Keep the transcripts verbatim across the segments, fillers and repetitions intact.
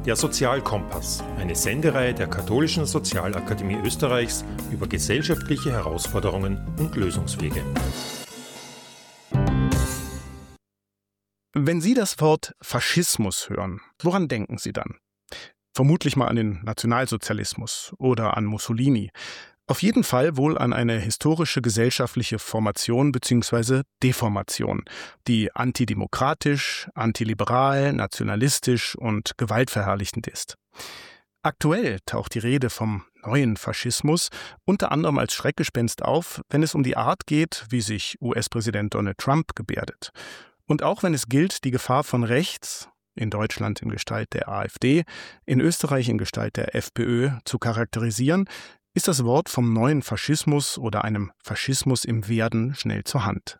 Der Sozialkompass, eine Sendereihe der Katholischen Sozialakademie Österreichs über gesellschaftliche Herausforderungen und Lösungswege. Wenn Sie das Wort Faschismus hören, woran denken Sie dann? Vermutlich mal an den Nationalsozialismus oder an Mussolini. Auf jeden Fall wohl an eine historische gesellschaftliche Formation bzw. Deformation, die antidemokratisch, antiliberal, nationalistisch und gewaltverherrlichend ist. Aktuell taucht die Rede vom neuen Faschismus unter anderem als Schreckgespenst auf, wenn es um die Art geht, wie sich U S-Präsident Donald Trump gebärdet. Und auch wenn es gilt, die Gefahr von rechts, in Deutschland in Gestalt der AfD, in Österreich in Gestalt der FPÖ, zu charakterisieren, ist das Wort vom neuen Faschismus oder einem Faschismus im Werden schnell zur Hand.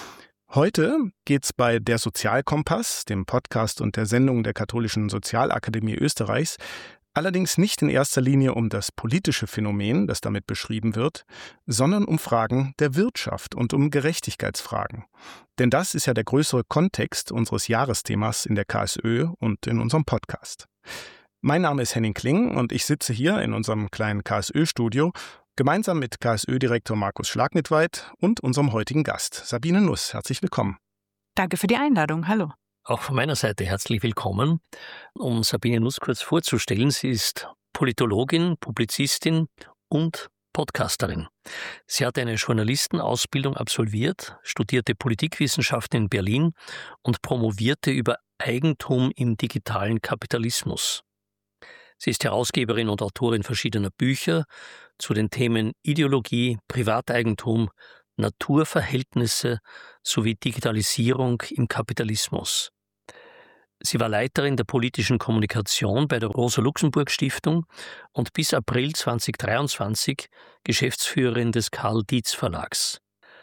Heute geht's bei Der Sozialkompass, dem Podcast und der Sendung der Katholischen Sozialakademie Österreichs, allerdings nicht in erster Linie um das politische Phänomen, das damit beschrieben wird, sondern um Fragen der Wirtschaft und um Gerechtigkeitsfragen. Denn das ist ja der größere Kontext unseres Jahresthemas in der K S Ö und in unserem Podcast. Mein Name ist Henning Kling und ich sitze hier in unserem kleinen K S Ö-Studio gemeinsam mit K S Ö-Direktor Markus Schlagnitweit und unserem heutigen Gast, Sabine Nuss. Herzlich willkommen. Danke für die Einladung. Hallo. Auch von meiner Seite herzlich willkommen. Um Sabine Nuss kurz vorzustellen, sie ist Politologin, Publizistin und Podcasterin. Sie hat eine Journalistenausbildung absolviert, studierte Politikwissenschaften in Berlin und promovierte über Eigentum im digitalen Kapitalismus. Sie ist Herausgeberin und Autorin verschiedener Bücher zu den Themen Ideologie, Privateigentum, Naturverhältnisse sowie Digitalisierung im Kapitalismus. Sie war Leiterin der politischen Kommunikation bei der Rosa-Luxemburg-Stiftung und bis April zweitausenddreiundzwanzig Geschäftsführerin des Karl-Dietz-Verlags.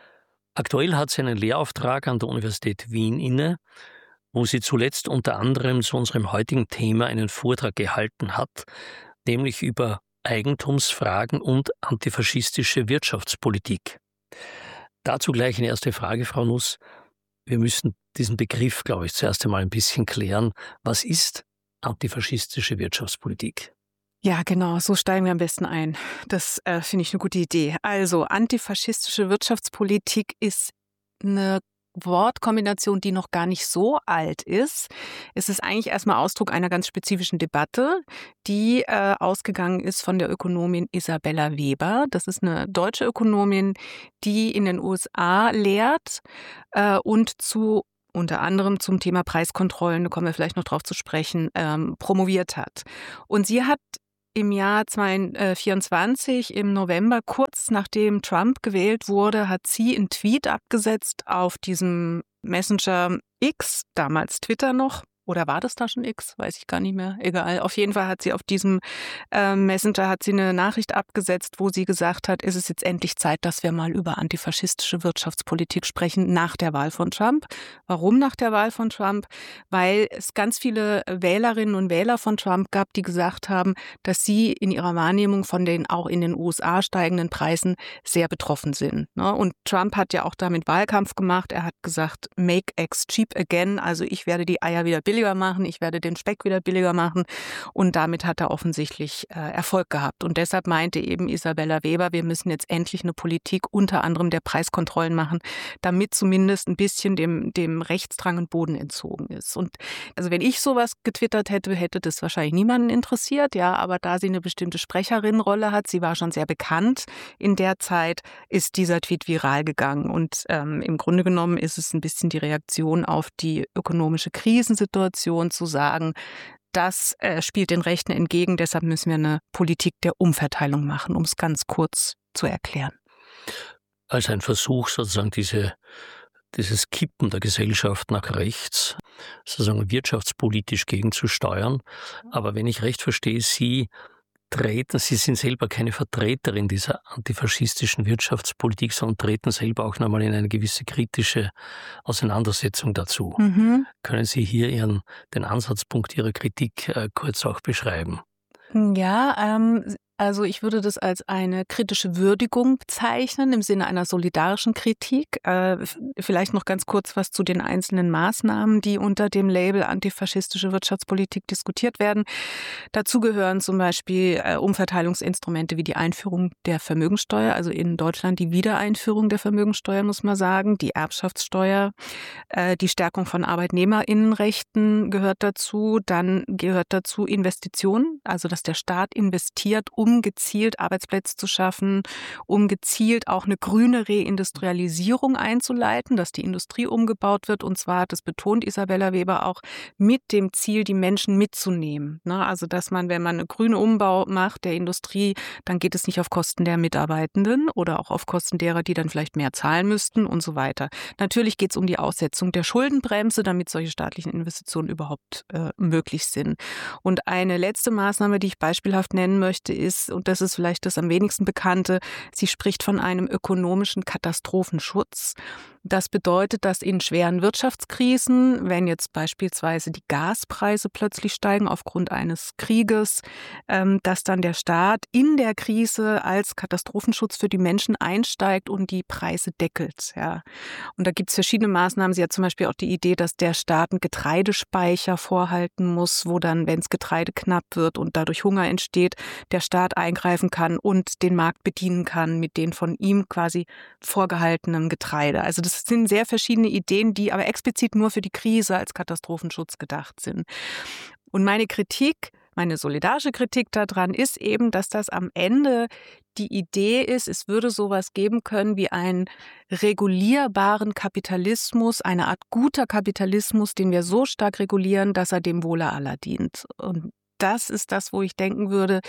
Aktuell hat sie einen Lehrauftrag an der Universität Wien inne, wo sie zuletzt unter anderem zu unserem heutigen Thema einen Vortrag gehalten hat, nämlich über Eigentumsfragen und antifaschistische Wirtschaftspolitik. Dazu gleich eine erste Frage, Frau Nuss. Wir müssen diesen Begriff, glaube ich, zuerst einmal ein bisschen klären. Was ist antifaschistische Wirtschaftspolitik? Ja, genau, so steigen wir am besten ein. Das äh, finde ich eine gute Idee. Also, antifaschistische Wirtschaftspolitik ist eine Wortkombination, die noch gar nicht so alt ist. Es ist eigentlich erstmal Ausdruck einer ganz spezifischen Debatte, die äh, ausgegangen ist von der Ökonomin Isabella Weber. Das ist eine deutsche Ökonomin, die in den U S A lehrt äh, und zu unter anderem zum Thema Preiskontrollen, da kommen wir vielleicht noch drauf zu sprechen, ähm, promoviert hat. Und sie hat im Jahr zweitausendvierundzwanzig, im November, kurz nachdem Trump gewählt wurde, hat sie einen Tweet abgesetzt auf diesem Messenger X, damals Twitter noch. Oder war das da schon X? Weiß ich gar nicht mehr. Egal. Auf jeden Fall hat sie auf diesem äh, Messenger hat sie eine Nachricht abgesetzt, wo sie gesagt hat, es ist jetzt endlich Zeit, dass wir mal über antifaschistische Wirtschaftspolitik sprechen nach der Wahl von Trump. Warum nach der Wahl von Trump? Weil es ganz viele Wählerinnen und Wähler von Trump gab, die gesagt haben, dass sie in ihrer Wahrnehmung von den auch in den U S A steigenden Preisen sehr betroffen sind. Ne? Und Trump hat ja auch damit Wahlkampf gemacht. Er hat gesagt, make eggs cheap again. Also ich werde die Eier wieder billig machen, ich werde den Speck wieder billiger machen, und damit hat er offensichtlich äh, Erfolg gehabt. Und deshalb meinte eben Isabella Weber, wir müssen jetzt endlich eine Politik unter anderem der Preiskontrollen machen, damit zumindest ein bisschen dem, dem Rechtsdrang und Boden entzogen ist. Und also wenn ich sowas getwittert hätte, hätte das wahrscheinlich niemanden interessiert, ja, aber da sie eine bestimmte Sprecherinnenrolle hat, sie war schon sehr bekannt in der Zeit, ist dieser Tweet viral gegangen. Und ähm, im Grunde genommen ist es ein bisschen die Reaktion auf die ökonomische Krisensituation, zu sagen, das äh, spielt den Rechten entgegen, deshalb müssen wir eine Politik der Umverteilung machen, um es ganz kurz zu erklären. Als ein Versuch, sozusagen diese, dieses Kippen der Gesellschaft nach rechts, sozusagen wirtschaftspolitisch gegenzusteuern. Aber wenn ich recht verstehe, Sie treten, Sie sind selber keine Vertreterin dieser antifaschistischen Wirtschaftspolitik, sondern treten selber auch nochmal in eine gewisse kritische Auseinandersetzung dazu. Mhm. Können Sie hier Ihren, den Ansatzpunkt Ihrer Kritik äh, kurz auch beschreiben? Ja, ähm, Also ich würde das als eine kritische Würdigung bezeichnen, im Sinne einer solidarischen Kritik. Äh, vielleicht noch ganz kurz was zu den einzelnen Maßnahmen, die unter dem Label antifaschistische Wirtschaftspolitik diskutiert werden. Dazu gehören zum Beispiel äh, Umverteilungsinstrumente wie die Einführung der Vermögensteuer, also in Deutschland die Wiedereinführung der Vermögensteuer, muss man sagen, die Erbschaftssteuer, äh, die Stärkung von ArbeitnehmerInnenrechten gehört dazu. Dann gehört dazu Investitionen, also dass der Staat investiert, um um gezielt Arbeitsplätze zu schaffen, um gezielt auch eine grüne Reindustrialisierung einzuleiten, dass die Industrie umgebaut wird und zwar, das betont Isabella Weber auch, mit dem Ziel, die Menschen mitzunehmen. Also dass man, wenn man einen grünen Umbau macht der Industrie, dann geht es nicht auf Kosten der Mitarbeitenden oder auch auf Kosten derer, die dann vielleicht mehr zahlen müssten und so weiter. Natürlich geht es um die Aussetzung der Schuldenbremse, damit solche staatlichen Investitionen überhaupt äh, möglich sind. Und eine letzte Maßnahme, die ich beispielhaft nennen möchte, ist, und das ist vielleicht das am wenigsten bekannte, sie spricht von einem ökonomischen Katastrophenschutz. Das bedeutet, dass in schweren Wirtschaftskrisen, wenn jetzt beispielsweise die Gaspreise plötzlich steigen aufgrund eines Krieges, dass dann der Staat in der Krise als Katastrophenschutz für die Menschen einsteigt und die Preise deckelt. Ja. Und da gibt es verschiedene Maßnahmen. Sie hat zum Beispiel auch die Idee, dass der Staat einen Getreidespeicher vorhalten muss, wo dann, wenn es Getreide knapp wird und dadurch Hunger entsteht, der Staat eingreifen kann und den Markt bedienen kann mit den von ihm quasi vorgehaltenen Getreide. Also das sind sehr verschiedene Ideen, die aber explizit nur für die Krise als Katastrophenschutz gedacht sind. Und meine Kritik, meine solidarische Kritik daran ist eben, dass das am Ende die Idee ist, es würde sowas geben können wie einen regulierbaren Kapitalismus, eine Art guter Kapitalismus, den wir so stark regulieren, dass er dem Wohle aller dient. Und das ist das, wo ich denken würde,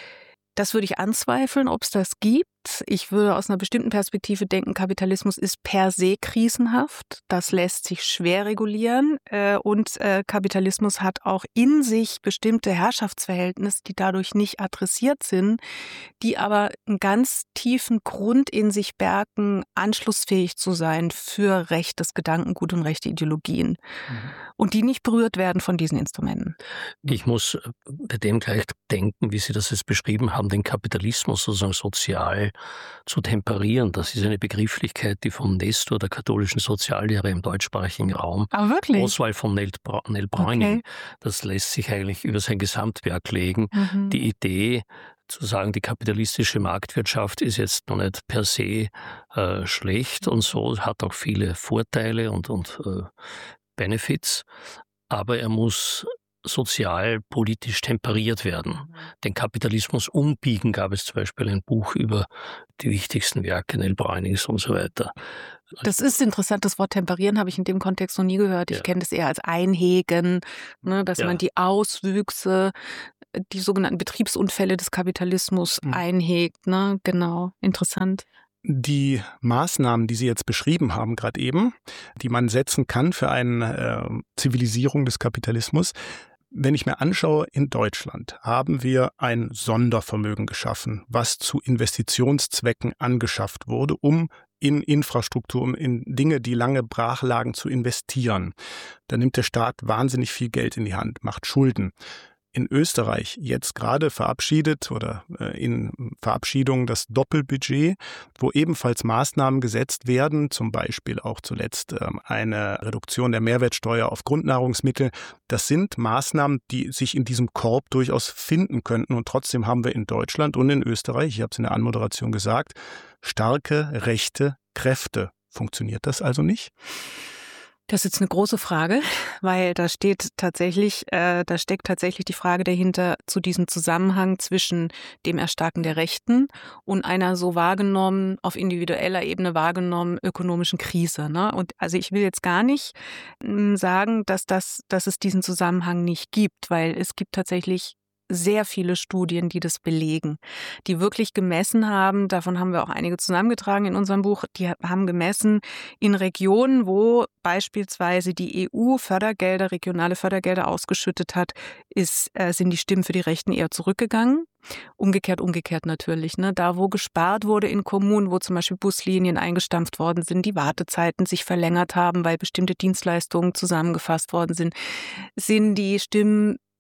das würde ich anzweifeln, ob es das gibt. Ich würde aus einer bestimmten Perspektive denken, Kapitalismus ist per se krisenhaft. Das lässt sich schwer regulieren. Und Kapitalismus hat auch in sich bestimmte Herrschaftsverhältnisse, die dadurch nicht adressiert sind, die aber einen ganz tiefen Grund in sich bergen, anschlussfähig zu sein für rechtes Gedankengut und rechte Ideologien. Mhm. Und die nicht berührt werden von diesen Instrumenten. Ich muss bei dem gleich denken, wie Sie das jetzt beschrieben haben, den Kapitalismus sozusagen sozial zu temperieren. Das ist eine Begrifflichkeit, die vom Nestor der katholischen Soziallehre im deutschsprachigen Raum, ah, wirklich? Oswald von Nell Bräuning, okay. Das lässt sich eigentlich über sein Gesamtwerk legen. Mhm. Die Idee, zu sagen, die kapitalistische Marktwirtschaft ist jetzt noch nicht per se äh, schlecht und so, hat auch viele Vorteile und, und äh, Benefits, aber er muss sozial, politisch temperiert werden. Mhm. Den Kapitalismus umbiegen gab es zum Beispiel ein Buch über die wichtigsten Werke Nell Bräunings und so weiter. Das ist interessant, das Wort temperieren habe ich in dem Kontext noch nie gehört. Ich ja. kenne das eher als einhegen, ne, dass ja. man die Auswüchse, die sogenannten Betriebsunfälle des Kapitalismus mhm. einhegt. Ne? Genau, interessant. Die Maßnahmen, die Sie jetzt beschrieben haben, gerade eben, die man setzen kann für eine äh, Zivilisierung des Kapitalismus. Wenn ich mir anschaue, in Deutschland haben wir ein Sondervermögen geschaffen, was zu Investitionszwecken angeschafft wurde, um in Infrastruktur, um in Dinge, die lange brach lagen, zu investieren. Da nimmt der Staat wahnsinnig viel Geld in die Hand, macht Schulden. In Österreich jetzt gerade verabschiedet oder in Verabschiedung das Doppelbudget, wo ebenfalls Maßnahmen gesetzt werden, zum Beispiel auch zuletzt eine Reduktion der Mehrwertsteuer auf Grundnahrungsmittel. Das sind Maßnahmen, die sich in diesem Korb durchaus finden könnten. Und trotzdem haben wir in Deutschland und in Österreich, ich habe es in der Anmoderation gesagt, starke rechte Kräfte. Funktioniert das also nicht? Das ist jetzt eine große Frage, weil da steht tatsächlich, äh, da steckt tatsächlich die Frage dahinter zu diesem Zusammenhang zwischen dem Erstarken der Rechten und einer so wahrgenommen, auf individueller Ebene wahrgenommen ökonomischen Krise. Ne? Und also ich will jetzt gar nicht m, sagen, dass das, dass es diesen Zusammenhang nicht gibt, weil es gibt tatsächlich sehr viele Studien, die das belegen, die wirklich gemessen haben, davon haben wir auch einige zusammengetragen in unserem Buch, die haben gemessen in Regionen, wo beispielsweise die E U Fördergelder, regionale Fördergelder ausgeschüttet hat, ist, äh, sind die Stimmen für die Rechten eher zurückgegangen. Umgekehrt, umgekehrt natürlich. Ne? Da, wo gespart wurde in Kommunen, wo zum Beispiel Buslinien eingestampft worden sind, die Wartezeiten sich verlängert haben, weil bestimmte Dienstleistungen zusammengefasst worden sind, sind die Stimmen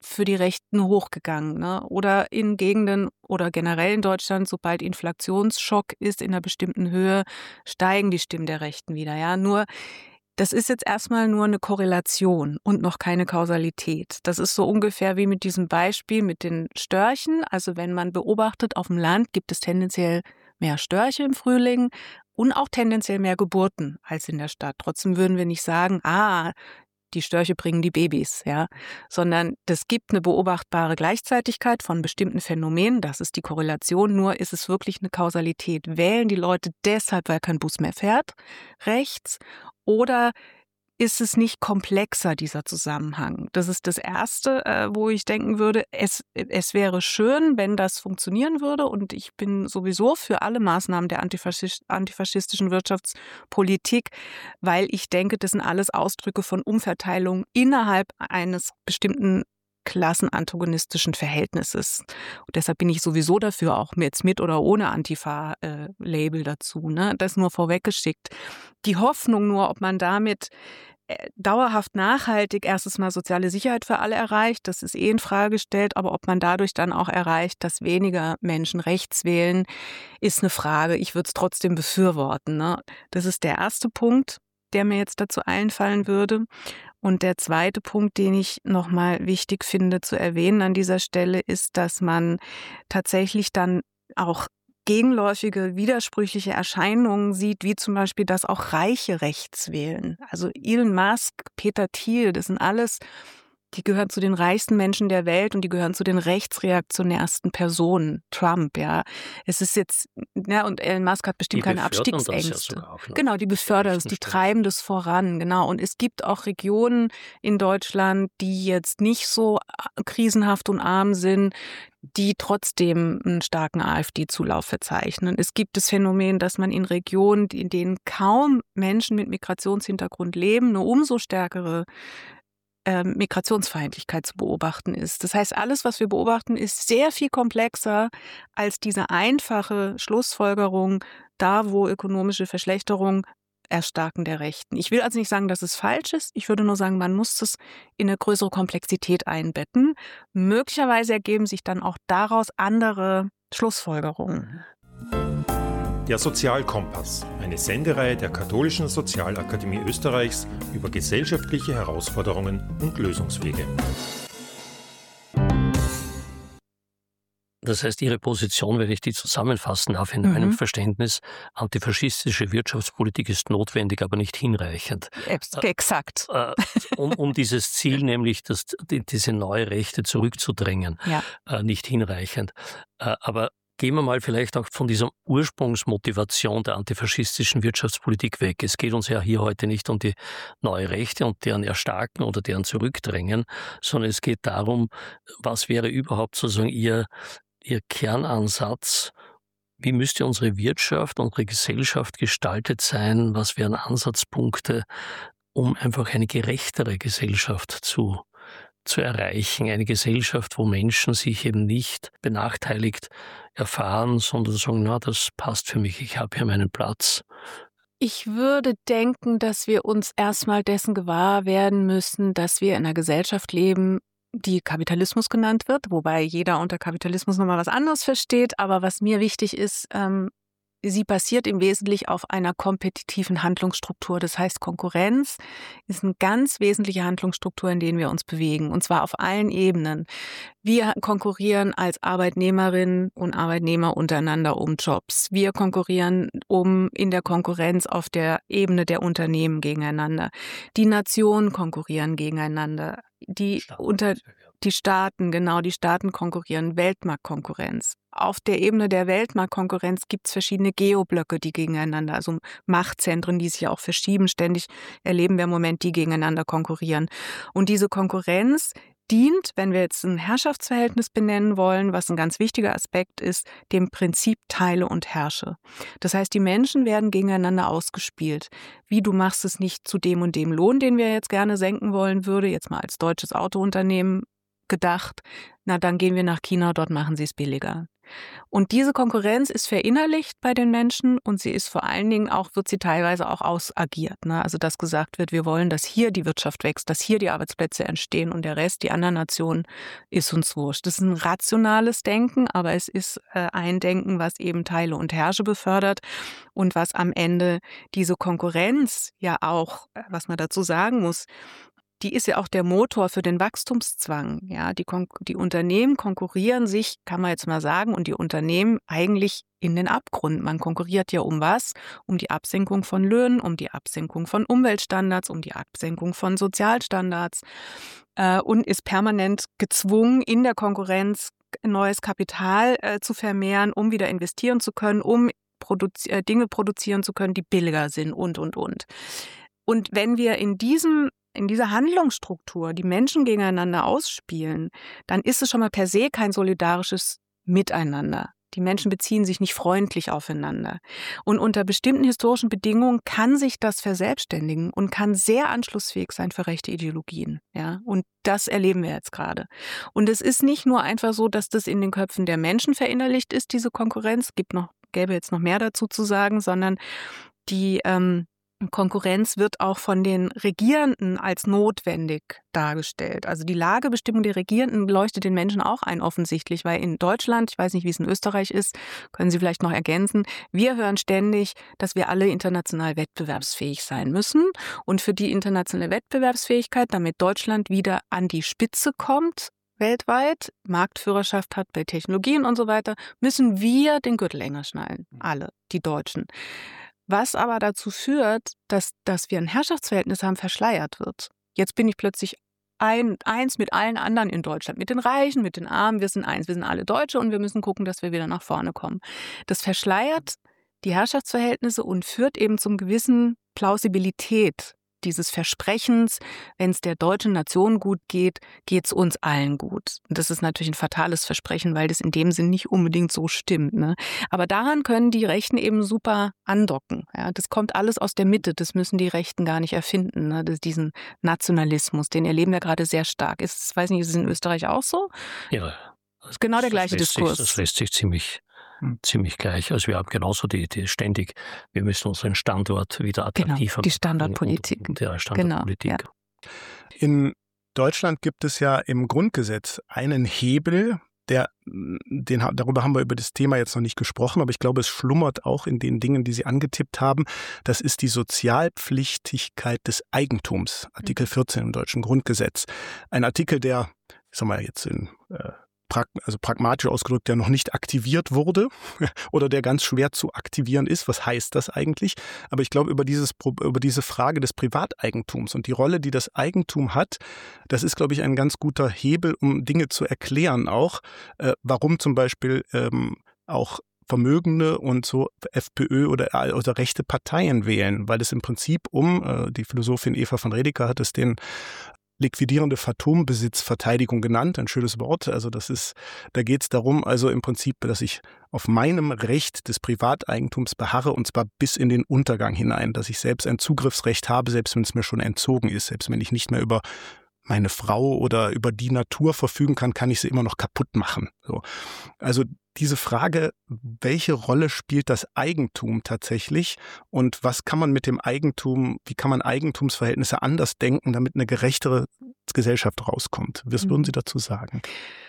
für die Rechten hochgegangen. Ne? Oder in Gegenden oder generell in Deutschland, sobald Inflationsschock ist in einer bestimmten Höhe, steigen die Stimmen der Rechten wieder. Ja? Nur das ist jetzt erstmal nur eine Korrelation und noch keine Kausalität. Das ist so ungefähr wie mit diesem Beispiel mit den Störchen. Also wenn man beobachtet, auf dem Land gibt es tendenziell mehr Störche im Frühling und auch tendenziell mehr Geburten als in der Stadt. Trotzdem würden wir nicht sagen, ah, die Störche bringen die Babys, ja, sondern es gibt eine beobachtbare Gleichzeitigkeit von bestimmten Phänomenen. Das ist die Korrelation. Nur ist es wirklich eine Kausalität. Wählen die Leute deshalb, weil kein Bus mehr fährt, rechts, oder ist es nicht komplexer, dieser Zusammenhang? Das ist das Erste, äh, wo ich denken würde, es, es wäre schön, wenn das funktionieren würde. Und ich bin sowieso für alle Maßnahmen der antifaschist, antifaschistischen Wirtschaftspolitik, weil ich denke, das sind alles Ausdrücke von Umverteilung innerhalb eines bestimmten klassenantagonistischen Verhältnisses. Und deshalb bin ich sowieso dafür, auch jetzt mit oder ohne Antifa-Label dazu. Ne? Das nur vorweggeschickt. Die Hoffnung nur, ob man damit dauerhaft nachhaltig erstes Mal soziale Sicherheit für alle erreicht, das ist eh in Frage gestellt, aber ob man dadurch dann auch erreicht, dass weniger Menschen rechts wählen, ist eine Frage. Ich würde es trotzdem befürworten. Ne? Das ist der erste Punkt, der mir jetzt dazu einfallen würde. Und der zweite Punkt, den ich nochmal wichtig finde zu erwähnen an dieser Stelle, ist, dass man tatsächlich dann auch gegenläufige, widersprüchliche Erscheinungen sieht, wie zum Beispiel, dass auch Reiche rechts wählen. Also Elon Musk, Peter Thiel, das sind alles, die gehören zu den reichsten Menschen der Welt und die gehören zu den rechtsreaktionärsten Personen. Trump, ja. Es ist jetzt, ja, und Elon Musk hat bestimmt Die keine befördern das ja Abstiegsängste. sogar auch, ne? Genau, die befördern es, die treiben das voran, genau. Und es gibt auch Regionen in Deutschland, die jetzt nicht so krisenhaft und arm sind, die trotzdem einen starken AfD-Zulauf verzeichnen. Es gibt das Phänomen, dass man in Regionen, in denen kaum Menschen mit Migrationshintergrund leben, eine umso stärkere ähm, Migrationsfeindlichkeit zu beobachten ist. Das heißt, alles, was wir beobachten, ist sehr viel komplexer als diese einfache Schlussfolgerung, da wo ökonomische Verschlechterung Erstarken der Rechten. Ich will also nicht sagen, dass es falsch ist. Ich würde nur sagen, man muss es in eine größere Komplexität einbetten. Möglicherweise ergeben sich dann auch daraus andere Schlussfolgerungen. Der Sozialkompass, eine Sendereihe der Katholischen Sozialakademie Österreichs über gesellschaftliche Herausforderungen und Lösungswege. Das heißt, Ihre Position, wenn ich die zusammenfassen darf, in Mhm. meinem Verständnis, antifaschistische Wirtschaftspolitik ist notwendig, aber nicht hinreichend. Ex- Exakt. Äh, um, um dieses Ziel, nämlich das, die, diese neue Rechte zurückzudrängen, Ja. äh, nicht hinreichend. Äh, aber gehen wir mal vielleicht auch von dieser Ursprungsmotivation der antifaschistischen Wirtschaftspolitik weg. Es geht uns ja hier heute nicht um die neue Rechte und deren Erstarken oder deren Zurückdrängen, sondern es geht darum, was wäre überhaupt sozusagen Ihr, Ihr Kernansatz? Wie müsste unsere Wirtschaft, unsere Gesellschaft gestaltet sein? Was wären Ansatzpunkte, um einfach eine gerechtere Gesellschaft zu zu erreichen, eine Gesellschaft, wo Menschen sich eben nicht benachteiligt erfahren, sondern sagen, na, das passt für mich, ich habe hier meinen Platz. Ich würde denken, dass wir uns erstmal dessen gewahr werden müssen, dass wir in einer Gesellschaft leben, die Kapitalismus genannt wird, wobei jeder unter Kapitalismus nochmal was anderes versteht. Aber was mir wichtig ist, ähm, sie basiert im Wesentlichen auf einer kompetitiven Handlungsstruktur. Das heißt, Konkurrenz ist eine ganz wesentliche Handlungsstruktur, in der wir uns bewegen, und zwar auf allen Ebenen. Wir konkurrieren als Arbeitnehmerinnen und Arbeitnehmer untereinander um Jobs. Wir konkurrieren um in der Konkurrenz auf der Ebene der Unternehmen gegeneinander. Die Nationen konkurrieren gegeneinander. Die unter Die Staaten, genau, die Staaten konkurrieren, Weltmarktkonkurrenz. Auf der Ebene der Weltmarktkonkurrenz gibt es verschiedene Geoblöcke, die gegeneinander, also Machtzentren, die sich ja auch verschieben. Ständig erleben wir im Moment, die gegeneinander konkurrieren. Und diese Konkurrenz dient, wenn wir jetzt ein Herrschaftsverhältnis benennen wollen, was ein ganz wichtiger Aspekt ist, dem Prinzip Teile und Herrsche. Das heißt, die Menschen werden gegeneinander ausgespielt. Wie, du machst es nicht zu dem und dem Lohn, den wir jetzt gerne senken wollen würde, jetzt mal als deutsches Autounternehmen gedacht, na dann gehen wir nach China, dort machen sie es billiger. Und diese Konkurrenz ist verinnerlicht bei den Menschen und sie ist vor allen Dingen auch, wird sie teilweise auch ausagiert. Ne? Also dass gesagt wird, wir wollen, dass hier die Wirtschaft wächst, dass hier die Arbeitsplätze entstehen und der Rest, die anderen Nationen, ist uns wurscht. Das ist ein rationales Denken, aber es ist äh, ein Denken, was eben Teile und Herrsche befördert und was am Ende diese Konkurrenz ja auch, was man dazu sagen muss, die ist ja auch der Motor für den Wachstumszwang. Ja, die, Kon- die Unternehmen konkurrieren sich, kann man jetzt mal sagen, und die Unternehmen eigentlich in den Abgrund. Man konkurriert ja um was? Um die Absenkung von Löhnen, um die Absenkung von Umweltstandards, um die Absenkung von Sozialstandards äh, und ist permanent gezwungen, in der Konkurrenz neues Kapital äh, zu vermehren, um wieder investieren zu können, um produzi- äh, Dinge produzieren zu können, die billiger sind und, und, und. Und wenn wir in diesem in dieser Handlungsstruktur die Menschen gegeneinander ausspielen, dann ist es schon mal per se kein solidarisches Miteinander. Die Menschen beziehen sich nicht freundlich aufeinander. Und unter bestimmten historischen Bedingungen kann sich das verselbstständigen und kann sehr anschlussfähig sein für rechte Ideologien. Ja, und das erleben wir jetzt gerade. Und es ist nicht nur einfach so, dass das in den Köpfen der Menschen verinnerlicht ist, diese Konkurrenz, gibt noch, gäbe jetzt noch mehr dazu zu sagen, sondern die ähm, Konkurrenz wird auch von den Regierenden als notwendig dargestellt. Also die Lagebestimmung der Regierenden leuchtet den Menschen auch ein offensichtlich, weil in Deutschland, ich weiß nicht, wie es in Österreich ist, können Sie vielleicht noch ergänzen, wir hören ständig, dass wir alle international wettbewerbsfähig sein müssen. Und für die internationale Wettbewerbsfähigkeit, damit Deutschland wieder an die Spitze kommt, weltweit, Marktführerschaft hat bei Technologien und so weiter, müssen wir den Gürtel enger schnallen. Alle, die Deutschen. Was aber dazu führt, dass, dass wir ein Herrschaftsverhältnis haben, verschleiert wird. Jetzt bin ich plötzlich ein, eins mit allen anderen in Deutschland, mit den Reichen, mit den Armen. Wir sind eins, wir sind alle Deutsche und wir müssen gucken, dass wir wieder nach vorne kommen. Das verschleiert die Herrschaftsverhältnisse und führt eben zum gewissen Plausibilität dieses Versprechens, wenn es der deutschen Nation gut geht, geht es uns allen gut. Und das ist natürlich ein fatales Versprechen, weil das in dem Sinn nicht unbedingt so stimmt. Ne? Aber daran können die Rechten eben super andocken. Ja? Das kommt alles aus der Mitte, das müssen die Rechten gar nicht erfinden. Ne? Das, diesen Nationalismus, den erleben wir gerade sehr stark. Ist, weiß nicht, ist es in Österreich auch so? Ja. Das ist genau der gleiche Diskurs. Sich, das lässt sich ziemlich ziemlich gleich. Also wir haben genauso die, die ständig, wir müssen unseren Standort wieder attraktiver machen. Genau, die Standortpolitik. Und, und, und Standortpolitik. Genau, ja. In Deutschland gibt es ja im Grundgesetz einen Hebel, der, den, darüber haben wir über das Thema jetzt noch nicht gesprochen, aber ich glaube, es schlummert auch in den Dingen, die Sie angetippt haben. Das ist die Sozialpflichtigkeit des Eigentums, Artikel vierzehn im deutschen Grundgesetz. Ein Artikel, der, ich sag mal jetzt in äh, also pragmatisch ausgedrückt, der noch nicht aktiviert wurde oder der ganz schwer zu aktivieren ist. Was heißt das eigentlich? Aber ich glaube, über dieses, über diese Frage des Privateigentums und die Rolle, die das Eigentum hat, das ist, glaube ich, ein ganz guter Hebel, um Dinge zu erklären auch, äh, warum zum Beispiel ähm, auch Vermögende und so FPÖ oder, oder rechte Parteien wählen, weil es im Prinzip um, äh, die Philosophin Eva von Redeker hat es den liquidierende Phantombesitzverteidigung genannt, ein schönes Wort. Also das ist, da geht es darum, also im Prinzip, dass ich auf meinem Recht des Privateigentums beharre und zwar bis in den Untergang hinein, dass ich selbst ein Zugriffsrecht habe, selbst wenn es mir schon entzogen ist, selbst wenn ich nicht mehr über meine Frau oder über die Natur verfügen kann, kann ich sie immer noch kaputt machen. So. Also diese Frage, welche Rolle spielt das Eigentum tatsächlich und was kann man mit dem Eigentum, wie kann man Eigentumsverhältnisse anders denken, damit eine gerechtere Gesellschaft rauskommt? Was würden Sie dazu sagen?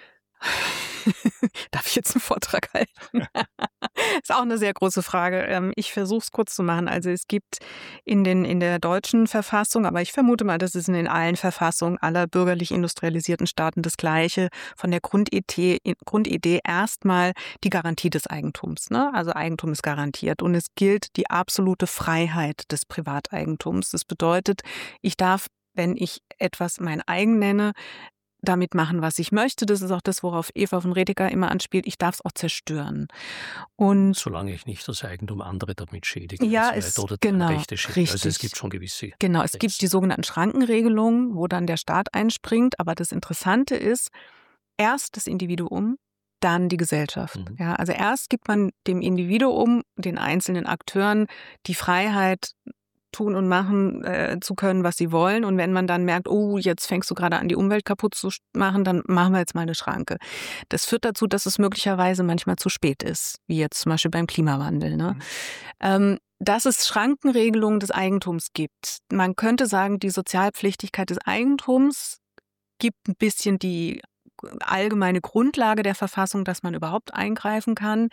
Darf ich jetzt einen Vortrag halten? Ist auch eine sehr große Frage. Ich versuche es kurz zu machen. Also es gibt in, den, in der deutschen Verfassung, aber ich vermute mal, das ist in allen Verfassungen aller bürgerlich industrialisierten Staaten das Gleiche, von der Grundidee, Grundidee erstmal die Garantie des Eigentums. Ne? Also Eigentum ist garantiert und es gilt die absolute Freiheit des Privateigentums. Das bedeutet, ich darf, wenn ich etwas mein eigen nenne, damit machen, was ich möchte. Das ist auch das, worauf Eva von Redeker immer anspielt. Ich darf es auch zerstören. Und solange ich nicht das Eigentum andere damit schädige. Ja, also es, oder genau, Rechte schädige. richtig. Also es gibt schon gewisse Genau, es Rechts. gibt die sogenannten Schrankenregelungen, wo dann der Staat einspringt. Aber das Interessante ist, erst das Individuum, dann die Gesellschaft. Mhm. Ja, also erst gibt man dem Individuum, den einzelnen Akteuren, die Freiheit, tun und machen äh, zu können, was sie wollen. Und wenn man dann merkt, oh, jetzt fängst du gerade an, die Umwelt kaputt zu machen, dann machen wir jetzt mal eine Schranke. Das führt dazu, dass es möglicherweise manchmal zu spät ist, wie jetzt zum Beispiel beim Klimawandel. Ne? Mhm. Ähm, dass es Schrankenregelungen des Eigentums gibt. Man könnte sagen, die Sozialpflichtigkeit des Eigentums gibt ein bisschen die allgemeine Grundlage der Verfassung, dass man überhaupt eingreifen kann.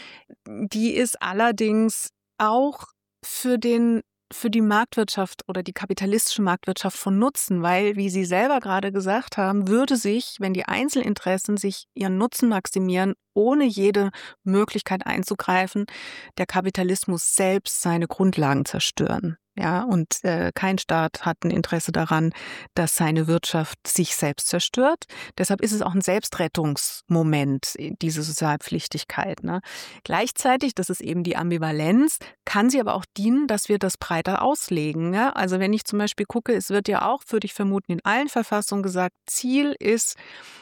Die ist allerdings auch für den für die Marktwirtschaft oder die kapitalistische Marktwirtschaft von Nutzen, weil, wie Sie selber gerade gesagt haben, würde sich, wenn die Einzelinteressen sich ihren Nutzen maximieren, ohne jede Möglichkeit einzugreifen, der Kapitalismus selbst seine Grundlagen zerstören. Ja, und äh, kein Staat hat ein Interesse daran, dass seine Wirtschaft sich selbst zerstört. Deshalb ist es auch ein Selbstrettungsmoment, diese Sozialpflichtigkeit. Ne? Gleichzeitig, das ist eben die Ambivalenz, kann sie aber auch dienen, dass wir das breiter auslegen. Ja? Also wenn ich zum Beispiel gucke, es wird ja auch, würde ich vermuten, in allen Verfassungen gesagt, Ziel ist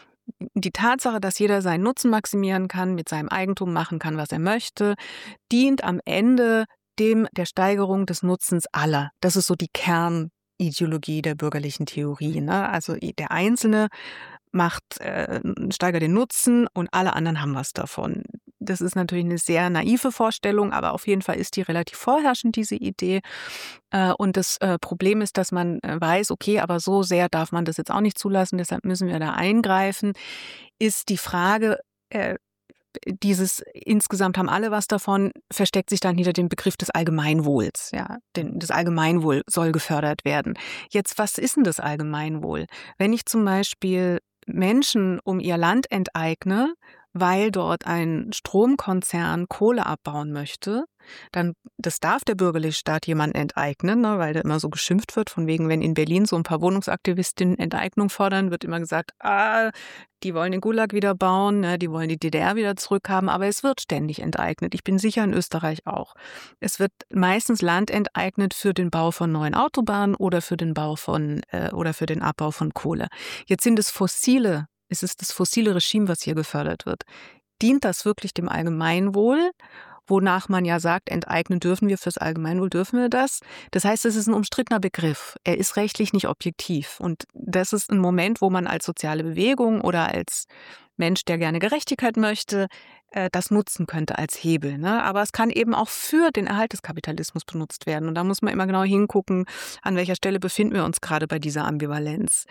die Tatsache, dass jeder seinen Nutzen maximieren kann, mit seinem Eigentum machen kann, was er möchte, dient am Ende dem der Steigerung des Nutzens aller. Das ist so die Kernideologie der bürgerlichen Theorie. Ne? Also der Einzelne macht, äh, steigert den Nutzen und alle anderen haben was davon. Das ist natürlich eine sehr naive Vorstellung, aber auf jeden Fall ist die relativ vorherrschend, diese Idee. Äh, und das äh, Problem ist, dass man weiß, okay, aber so sehr darf man das jetzt auch nicht zulassen, deshalb müssen wir da eingreifen, ist die Frage, äh, dieses insgesamt haben alle was davon, versteckt sich dann hinter dem Begriff des Allgemeinwohls. Ja, denn das Allgemeinwohl soll gefördert werden. Jetzt, was ist denn das Allgemeinwohl? Wenn ich zum Beispiel Menschen um ihr Land enteigne, weil dort ein Stromkonzern Kohle abbauen möchte, dann, das darf der bürgerliche Staat jemanden enteignen, ne, weil da immer so geschimpft wird, von wegen, wenn in Berlin so ein paar Wohnungsaktivistinnen Enteignung fordern, wird immer gesagt, ah, die wollen den Gulag wieder bauen, ne, die wollen die D D R wieder zurückhaben, aber es wird ständig enteignet. Ich bin sicher, in Österreich auch. Es wird meistens Land enteignet für den Bau von neuen Autobahnen oder für den Bau von, äh, oder für den Abbau von Kohle. Jetzt sind es fossile Es ist das fossile Regime, was hier gefördert wird. Dient das wirklich dem Allgemeinwohl, wonach man ja sagt, enteignen dürfen wir, fürs Allgemeinwohl dürfen wir das? Das heißt, es ist ein umstrittener Begriff. Er ist rechtlich nicht objektiv. Und das ist ein Moment, wo man als soziale Bewegung oder als Mensch, der gerne Gerechtigkeit möchte, das nutzen könnte als Hebel. Ne? Aber es kann eben auch für den Erhalt des Kapitalismus benutzt werden. Und da muss man immer genau hingucken, an welcher Stelle befinden wir uns gerade bei dieser Ambivalenz.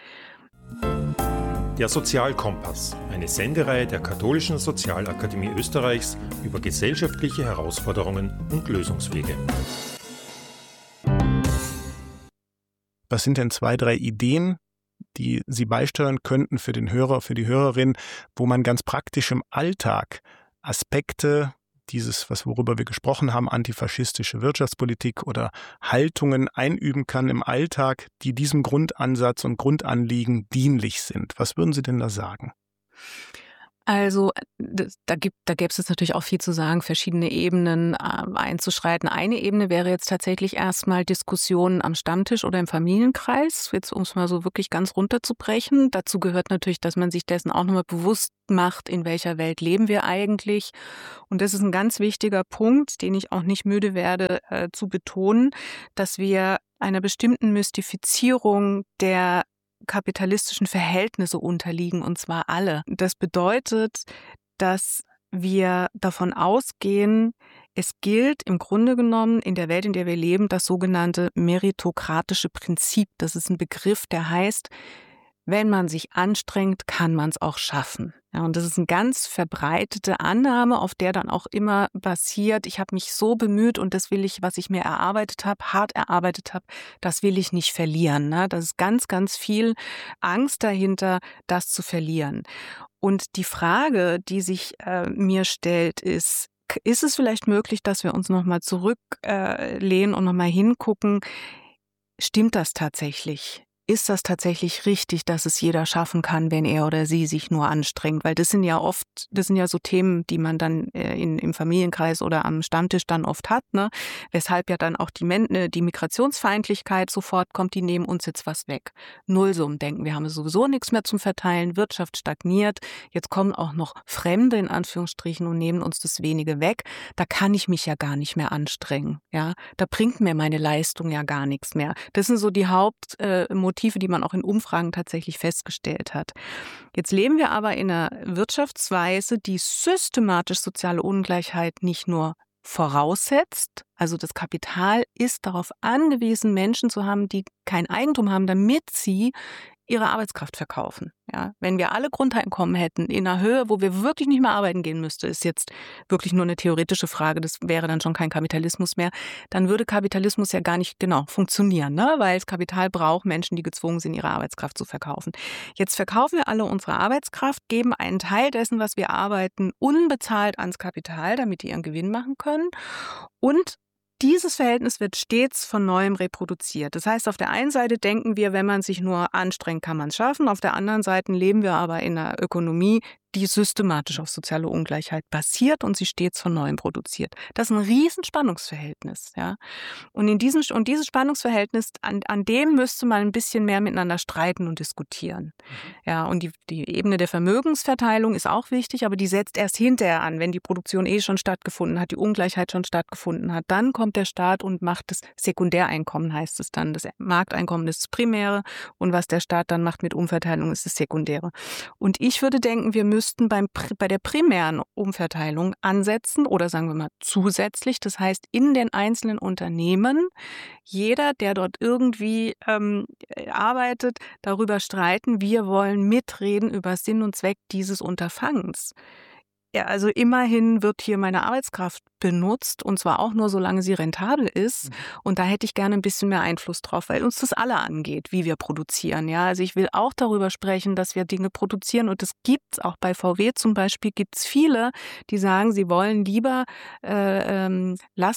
Der Sozialkompass, eine Sendereihe der Katholischen Sozialakademie Österreichs über gesellschaftliche Herausforderungen und Lösungswege. Was sind denn zwei, drei Ideen, die Sie beisteuern könnten für den Hörer, für die Hörerin, wo man ganz praktisch im Alltag Aspekte dieses, was worüber wir gesprochen haben, antifaschistische Wirtschaftspolitik oder Haltungen einüben kann im Alltag, die diesem Grundansatz und Grundanliegen dienlich sind. Was würden Sie denn da sagen? Also da gibt, da gäbe es natürlich auch viel zu sagen, verschiedene Ebenen äh, einzuschreiten. Eine Ebene wäre jetzt tatsächlich erstmal Diskussionen am Stammtisch oder im Familienkreis, jetzt um es mal so wirklich ganz runterzubrechen. Dazu gehört natürlich, dass man sich dessen auch nochmal bewusst macht, in welcher Welt leben wir eigentlich. Und das ist ein ganz wichtiger Punkt, den ich auch nicht müde werde äh, zu betonen, dass wir einer bestimmten Mystifizierung der kapitalistischen Verhältnisse unterliegen, und zwar alle. Das bedeutet, dass wir davon ausgehen, es gilt im Grunde genommen in der Welt, in der wir leben, das sogenannte meritokratische Prinzip. Das ist ein Begriff, der heißt, wenn man sich anstrengt, kann man es auch schaffen. Ja, und das ist eine ganz verbreitete Annahme, auf der dann auch immer basiert, ich habe mich so bemüht und das will ich, was ich mir erarbeitet habe, hart erarbeitet habe, das will ich nicht verlieren. Ne? Das ist ganz, ganz viel Angst dahinter, das zu verlieren. Und die Frage, die sich äh, mir stellt, ist, ist es vielleicht möglich, dass wir uns nochmal zurücklehnen äh, und nochmal hingucken, stimmt das tatsächlich? ist das tatsächlich richtig, dass es jeder schaffen kann, wenn er oder sie sich nur anstrengt? Weil das sind ja oft, das sind ja so Themen, die man dann in, im Familienkreis oder am Stammtisch dann oft hat, ne? Weshalb ja dann auch die, Men- die Migrationsfeindlichkeit sofort kommt, die nehmen uns jetzt was weg. Nullsummendenken, wir haben sowieso nichts mehr zum Verteilen, Wirtschaft stagniert, jetzt kommen auch noch Fremde in Anführungsstrichen und nehmen uns das wenige weg. Da kann ich mich ja gar nicht mehr anstrengen, ja? Da bringt mir meine Leistung ja gar nichts mehr. Das sind so die Hauptmotive, Motive, die man auch in Umfragen tatsächlich festgestellt hat. Jetzt leben wir aber in einer Wirtschaftsweise, die systematisch soziale Ungleichheit nicht nur voraussetzt, also das Kapital ist darauf angewiesen, Menschen zu haben, die kein Eigentum haben, damit sie ihre Arbeitskraft verkaufen. Ja, wenn wir alle Grundeinkommen hätten in einer Höhe, wo wir wirklich nicht mehr arbeiten gehen müsste, ist jetzt wirklich nur eine theoretische Frage, das wäre dann schon kein Kapitalismus mehr, dann würde Kapitalismus ja gar nicht genau funktionieren, ne? Weil das Kapital braucht Menschen, die gezwungen sind, ihre Arbeitskraft zu verkaufen. Jetzt verkaufen wir alle unsere Arbeitskraft, geben einen Teil dessen, was wir arbeiten, unbezahlt ans Kapital, damit die ihren Gewinn machen können, und dieses Verhältnis wird stets von Neuem reproduziert. Das heißt, auf der einen Seite denken wir, wenn man sich nur anstrengt, kann man es schaffen. Auf der anderen Seite leben wir aber in einer Ökonomie, die systematisch auf soziale Ungleichheit basiert und sie stets von Neuem produziert. Das ist ein Riesenspannungsverhältnis. Ja? Und, in diesem, und dieses Spannungsverhältnis, an, an dem müsste man ein bisschen mehr miteinander streiten und diskutieren. Mhm. Ja, und die, die Ebene der Vermögensverteilung ist auch wichtig, aber die setzt erst hinterher an, wenn die Produktion eh schon stattgefunden hat, die Ungleichheit schon stattgefunden hat. Dann kommt der Staat und macht das Sekundäreinkommen, heißt es dann. Das Markteinkommen ist das Primäre und was der Staat dann macht mit Umverteilung, ist das Sekundäre. Und ich würde denken, wir müssen müssten beim, bei der primären Umverteilung ansetzen oder sagen wir mal zusätzlich, das heißt in den einzelnen Unternehmen, jeder, der dort irgendwie ähm, arbeitet, darüber streiten, wir wollen mitreden über Sinn und Zweck dieses Unterfangens. Ja, also immerhin wird hier meine Arbeitskraft benutzt und zwar auch nur, solange sie rentabel ist. Mhm. Und da hätte ich gerne ein bisschen mehr Einfluss drauf, weil uns das alle angeht, wie wir produzieren. Ja, also ich will auch darüber sprechen, dass wir Dinge produzieren und das gibt's auch bei V W zum Beispiel, gibt's viele, die sagen, sie wollen lieber äh, ähm,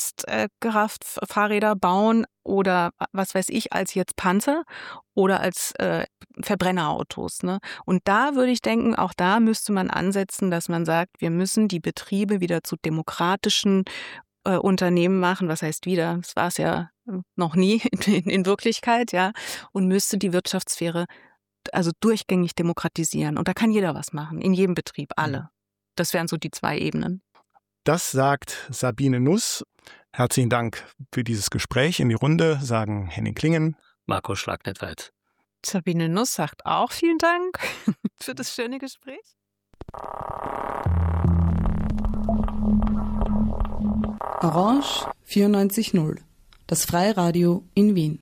Lastkraftfahrräder bauen oder was weiß ich, als jetzt Panzer oder als äh, Verbrennerautos. Ne? Und da würde ich denken, auch da müsste man ansetzen, dass man sagt, wir müssen die Betriebe wieder zu demokratischen äh, Unternehmen machen. Was heißt wieder? Das war es ja noch nie in, in Wirklichkeit, ja. Und müsste die Wirtschaftssphäre also durchgängig demokratisieren. Und da kann jeder was machen, in jedem Betrieb, alle. Das wären so die zwei Ebenen. Das sagt Sabine Nuss. Herzlichen Dank für dieses Gespräch. In die Runde sagen Henning Klingen, Marco Schlagnetweit. Sabine Nuss sagt auch vielen Dank für das schöne Gespräch. Orange vierundneunzig Komma null, das Freiradio in Wien.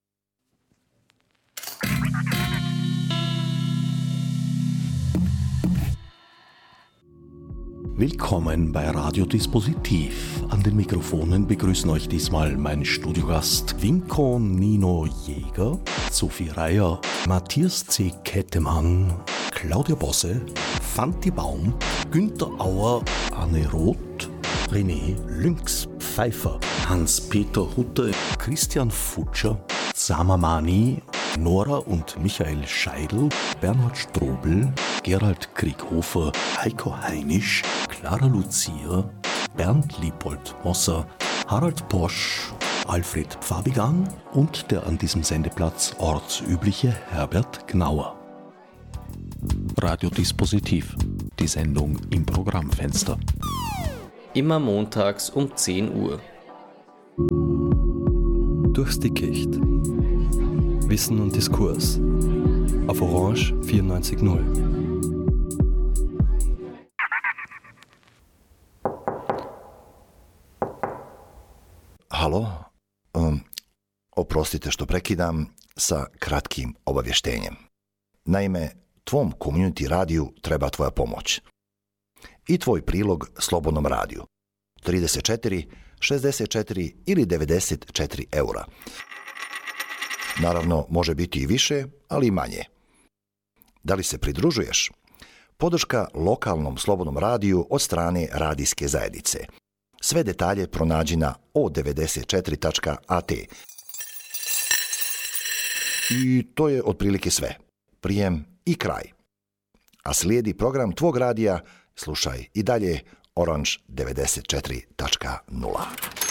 Willkommen bei Radio Dispositiv. An den Mikrofonen begrüßen euch diesmal mein Studiogast Winko Nino Jäger, Sophie Reier, Matthias C. Kettemann, Claudia Bosse, Fanti Baum, Günther Auer, Anne Roth, René Lynx-Pfeiffer, Hans-Peter Hutter, Christian Futscher, Sama Mani, Nora und Michael Scheidl, Bernhard Strobel, Gerald Krieghofer, Heiko Heinisch, Clara Lucia, Bernd Liebold-Mosser, Harald Posch, Alfred Pfabigan und der an diesem Sendeplatz ortsübliche Herbert Gnauer. Radiodispositiv, die Sendung im Programmfenster. Immer montags um zehn Uhr. Durchs Dickicht. Wissen und Diskurs. Auf Orange vierundneunzig Komma null. Halo, um, oprostite što prekidam sa kratkim obavještenjem. Naime, tvom community radiju treba tvoja pomoć. I tvoj prilog Slobodnom radiju. trideset četiri, šezdeset četiri ili devedeset četiri eura. Naravno, može biti i više, ali i manje. Da li se pridružuješ? Podrška lokalnom Slobodnom radiju od strane radijske zajednice. Sve detalje pronađi na o devedeset četiri tačka a t. I to je otprilike sve. Prijem i kraj. A slijedi program tvog radija, slušaj i dalje Orange devedeset četiri tačka nula.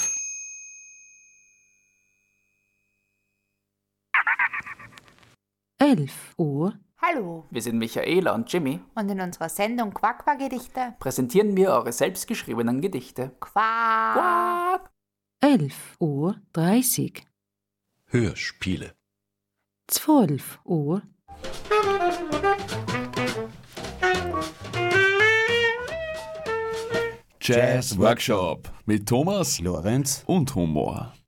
elf Uhr. Hallo, wir sind Michaela und Jimmy. Und in unserer Sendung Quack-Quack-Gedichte präsentieren wir eure selbstgeschriebenen Gedichte. Quack! Quack! elf Uhr dreißig. Hörspiele. zwölf Uhr. Jazz Workshop mit Thomas, Lorenz und Humor.